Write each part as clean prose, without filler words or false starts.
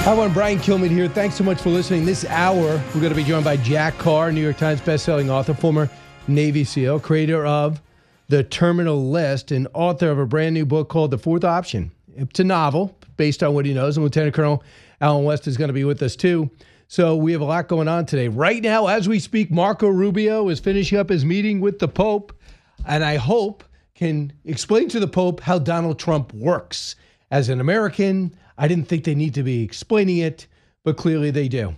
Hi, everyone. Brian Kilmeade here. Thanks so much for listening. This hour, we're going to be joined by Jack Carr, New York Times bestselling author, former Navy SEAL, creator of The Terminal List, and author of a brand new book called The Fourth Option. It's a novel based on what he knows, and Lieutenant Colonel Allen West is going to be with us, too. So we have a lot going on today. Right now, as we speak, Marco Rubio is finishing up his meeting with the Pope, and I hope can explain to the Pope how Donald Trump works. As an American, I didn't think they need to be explaining it, but clearly they do.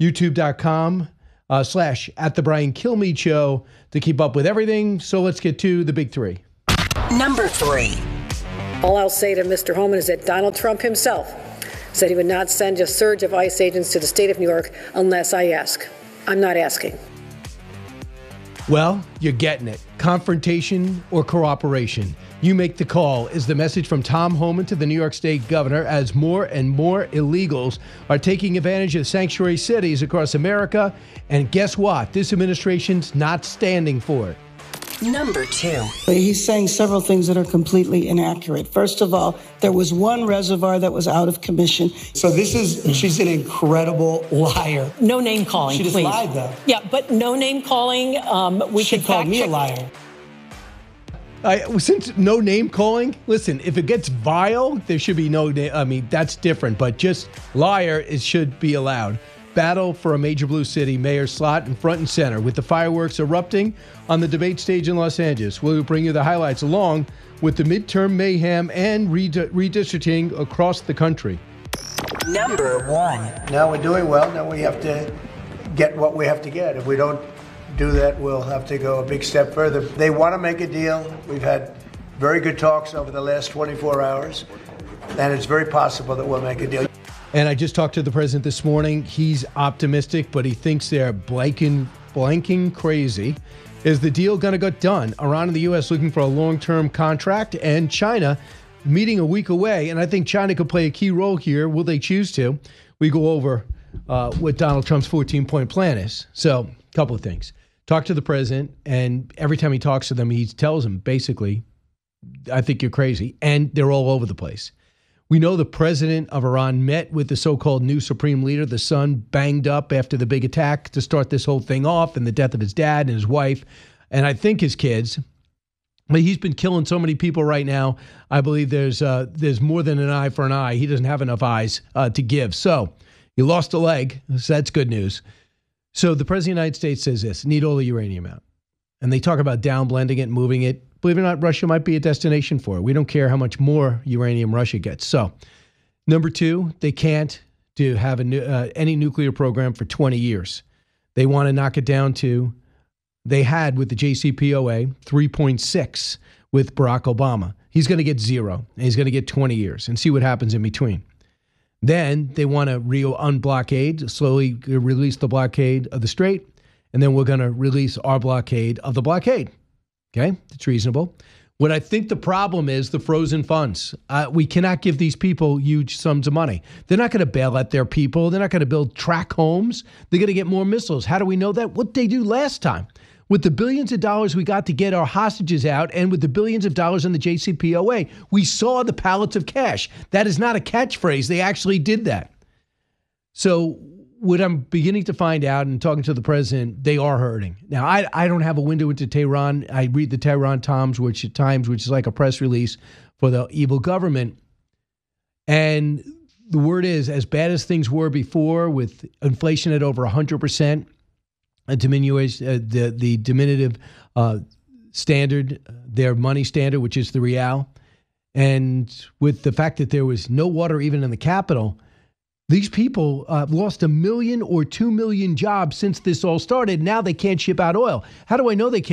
YouTube.com/@TheBrianKilmeade to keep up with everything. So let's get to the big three. Number 3. All I'll say to Mr. Holman is that Donald Trump himself said he would not send a surge of ICE agents to the state of New York unless I ask. I'm not asking. Well, you're getting it. Confrontation or cooperation. You make the call is the message from Tom Homan to the New York State governor as more and more illegals are taking advantage of sanctuary cities across America. And guess what? This administration's not standing for it. Number 2. He's saying several things that are completely inaccurate. First of all, there was one reservoir that was out of commission. So she's an incredible liar. No name calling, she please. She just lied, though. Yeah, but no name calling. She called me a liar. Since no name calling, listen, if it gets vile, there should be no name. I mean, that's different, but just liar, it should be allowed. Battle for a major blue city mayor slot in front and center with the fireworks erupting on the debate stage in Los Angeles. We'll bring you the highlights along with the midterm mayhem and redistricting across the country. Number 1. Now we're doing well. Now we have to get what we have to get. If we don't do that, we'll have to go a big step further. They want to make a deal. We've had very good talks over the last 24 hours, and it's very possible that we'll make a deal. And I just talked to the president this morning. He's optimistic, but he thinks they're blanking crazy. Is the deal going to get done? Iran and the U.S. looking for a long-term contract, and China meeting a week away. And I think China could play a key role here. Will they choose to? We go over what Donald Trump's 14-point plan is. So a couple of things. Talk to the president, and every time he talks to them, he tells them, basically, I think you're crazy. And they're all over the place. We know the president of Iran met with the so-called new supreme leader, the son banged up after the big attack to start this whole thing off and the death of his dad and his wife, and I think his kids. But he's been killing so many people right now. I believe there's more than an eye for an eye. He doesn't have enough eyes to give. So he lost a leg. So that's good news. So the president of the United States says this, need all the uranium out. And they talk about downblending it, moving it. Believe it or not, Russia might be a destination for it. We don't care how much more uranium Russia gets. So, number 2, they can't have any nuclear program for 20 years. They want to knock it down to, they had with the JCPOA, 3.6 with Barack Obama. He's going to get 0, and he's going to get 20 years and see what happens in between. Then they want to unblockade, slowly release the blockade of the Strait, and then we're going to release our blockade of the blockade. Okay, it's reasonable. What I think the problem is the frozen funds. We cannot give these people huge sums of money. They're not going to bail out their people. They're not going to build track homes. They're going to get more missiles. How do we know that? What did they do last time? With the billions of dollars we got to get our hostages out and with the billions of dollars in the JCPOA, we saw the pallets of cash. That is not a catchphrase. They actually did that. So what I'm beginning to find out and talking to the president, they are hurting. Now, I don't have a window into Tehran. I read the Tehran Times, which is like a press release for the evil government. And the word is, as bad as things were before, with inflation at over 100%, the diminutive standard, their money standard, which is the real, and with the fact that there was no water even in the capital, these people lost 1 million or 2 million jobs since this all started. Now they can't ship out oil. How do I know they can't?